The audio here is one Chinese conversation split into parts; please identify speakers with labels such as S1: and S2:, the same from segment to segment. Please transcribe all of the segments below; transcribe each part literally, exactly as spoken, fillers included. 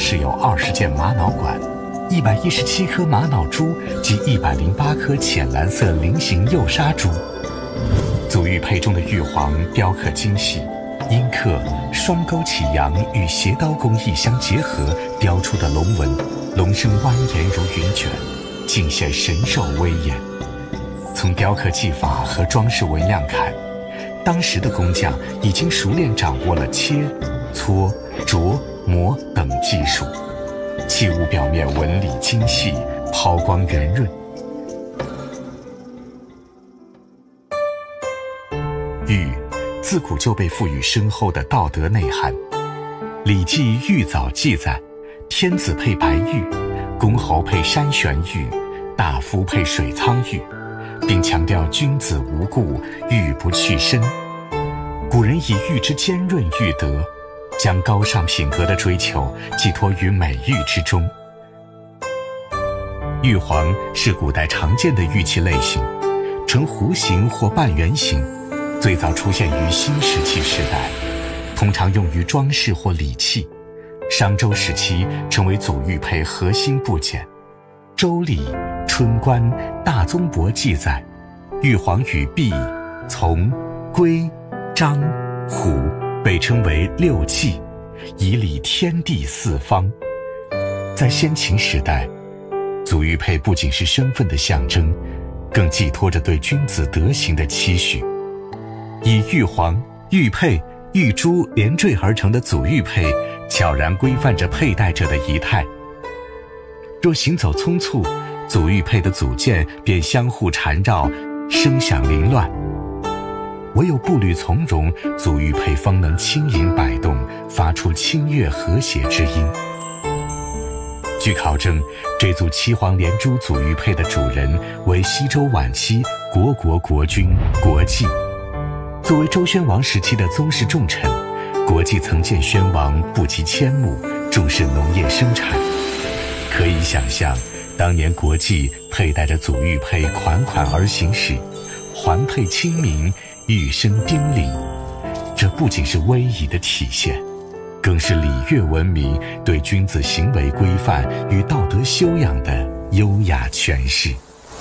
S1: 设有二十件玛瑙馆，一百一十七颗玛瑙珠及一百零八颗浅蓝色菱形釉纱珠。祖玉佩中的玉皇雕刻精细，阴刻双钩起阳与斜刀工艺相结合雕出的龙纹，龙身蜿蜒如云卷，尽显神兽威严。从雕刻技法和装饰纹样看，当时的工匠已经熟练掌握了切、搓、琢、磨等技术，器物表面纹理精细，抛光圆润。玉自古就被赋予深厚的道德内涵，《礼记·玉藻》记载：天子佩白玉，公侯佩山玄玉，大夫佩水苍玉，并强调君子无故，玉不去身。古人以玉之坚润喻德，将高尚品格的追求寄托于美玉之中。玉皇是古代常见的玉器类型，呈弧形或半圆形，最早出现于新石器时代，通常用于装饰或礼器。商周时期成为祖玉佩核心部件。《周礼·春官·大宗伯》记载，玉皇与璧、从、龟、章、虎被称为六纪，以礼天地四方。在先秦时代，祖玉佩不仅是身份的象征，更寄托着对君子德行的期许。以玉皇、玉佩、玉珠连缀而成的祖玉佩，悄然规范着佩戴者的仪态。若行走匆促，祖玉佩的组件便相互缠绕，声响凌乱。唯有步履从容，祖玉佩方能轻盈摆动，发出清悦和谐之音。据考证，这组七黄连珠祖玉佩的主人为西周晚期虢国国君国际。作为周宣王时期的宗室重臣，国际曾见宣王不及迁牧，重视农业生产。可以想象，当年国际佩戴着祖玉佩款款而行时，环佩清明，玉声叮咛。这不仅是威仪的体现，更是礼乐文明对君子行为规范与道德修养的优雅诠释。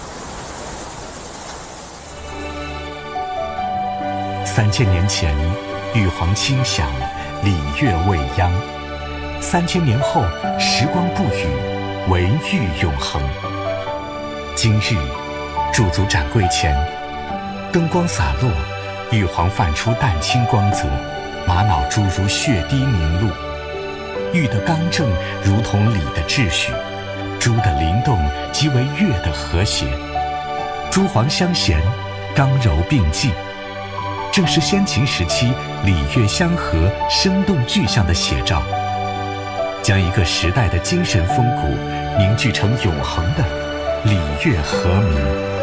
S1: 三千年前，玉皇轻享，礼乐未央；三千年后，时光不语，惟玉永恒。今日，驻足展柜前，灯光洒落，玉皇泛出淡青光泽，玛瑙珠如血滴凝露。玉的刚正如同礼的秩序，珠的灵动即为乐的和谐。珠黄相衔，刚柔并济，正是先秦时期礼乐相合、生动具象的写照，将一个时代的精神风骨凝聚成永恒的礼乐和鸣。